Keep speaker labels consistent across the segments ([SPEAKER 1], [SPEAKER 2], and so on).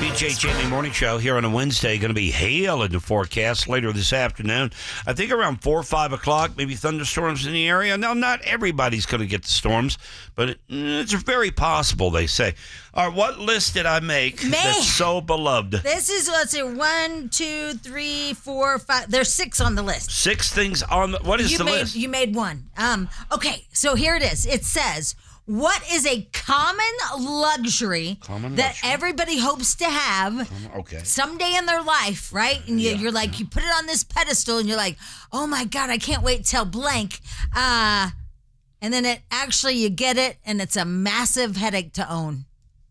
[SPEAKER 1] BJ Jamie Morning Show here on a Wednesday. Going to be hail in the forecast later this afternoon. I think around 4 or 5 o'clock, maybe thunderstorms in the area. Now, not everybody's going to get the storms, but it's very possible, they say. All right, what list did I make that's so beloved?
[SPEAKER 2] This is, let's see, 1, 2, 3, 4, 5. There's 6 on the list.
[SPEAKER 1] 6 things on the, what is the list?
[SPEAKER 2] You made one. Okay, so here it is. It says, what is a common luxury that everybody hopes to have someday in their life, right? And you're like, you put it on this pedestal and you're like, oh my God, I can't wait till blank. And then you get it and it's a massive headache to own.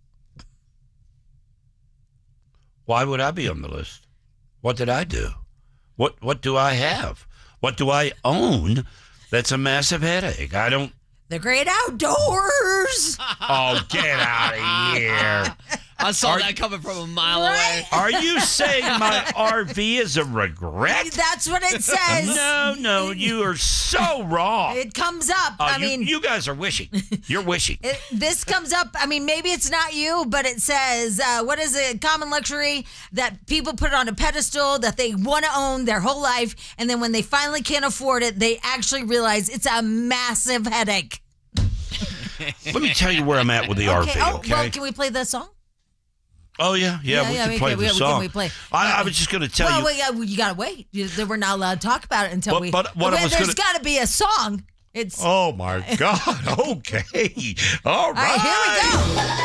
[SPEAKER 1] Why would I be on the list? What did I do? What do I have? What do I own that's a massive headache? I don't.
[SPEAKER 2] The great outdoors.
[SPEAKER 1] Oh, get out of here.
[SPEAKER 3] I saw that coming from a mile away.
[SPEAKER 1] Are you saying my RV is a regret?
[SPEAKER 2] That's what it says.
[SPEAKER 1] No, you are so wrong.
[SPEAKER 2] It comes up.
[SPEAKER 1] You guys are wishing. You're wishing.
[SPEAKER 2] This comes up. I mean, maybe it's not you, but it says, what is a common luxury that people put on a pedestal that they want to own their whole life, and then when they finally can't afford it, they actually realize it's a massive headache.
[SPEAKER 1] Let me tell you where I'm at with the RV, okay?
[SPEAKER 2] Well, can we play the song?
[SPEAKER 1] Oh, yeah, we can play the song.
[SPEAKER 2] We play.
[SPEAKER 1] I was just going to tell you.
[SPEAKER 2] Well, you got to wait. We're not allowed to talk about it until there's got to be a song.
[SPEAKER 1] Oh, my God. Okay. All right.
[SPEAKER 2] All right, here we go.